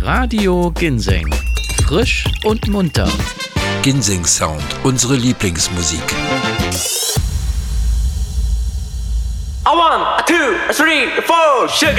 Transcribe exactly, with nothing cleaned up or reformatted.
Radio Ginseng. Frisch und munter. Ginseng Sound, unsere Lieblingsmusik. A one, a two, a three, a four, sugar.